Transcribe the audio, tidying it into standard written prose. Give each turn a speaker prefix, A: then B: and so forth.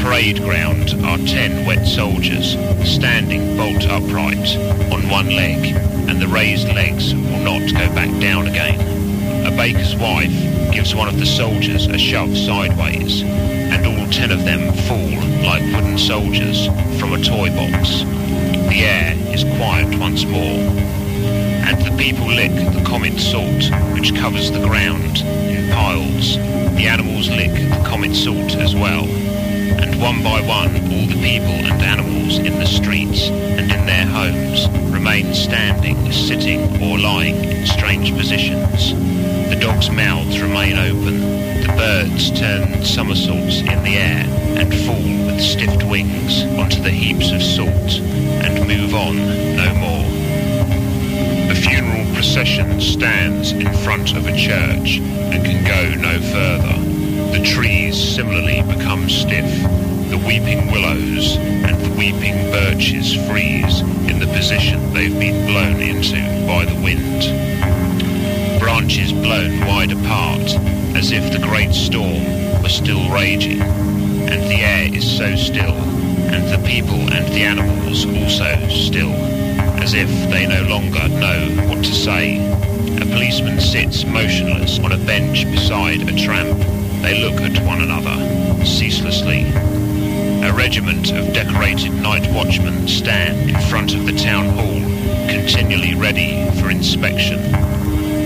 A: parade ground are 10 wet soldiers, standing bolt upright on one leg, and the raised legs will not go back down again. A baker's wife gives one of the soldiers a shove sideways, and all 10 of them fall like wooden soldiers from a toy box. The air is quiet once more, and the people lick the comet salt which covers the ground in piles. The animals lick the comet salt as well, and one by one all the people and animals in the streets and in their homes remain standing, sitting or lying in strange positions. The dogs' mouths remain open, the birds turn somersaults in the air and fall with stiff wings onto the heaps of salt and move on no more. A funeral procession stands in front of a church and can go no further. The trees similarly become stiff. The weeping willows and the weeping birches freeze in the position they've been blown into by the wind. Branches blown wide apart as if the great storm were still raging, and the air is so still, and the people and the animals also still, as if they no longer know what to say. A policeman sits motionless on a bench beside a tramp. They look at one another, ceaselessly. A regiment of decorated night watchmen stand in front of the town hall, continually ready for inspection.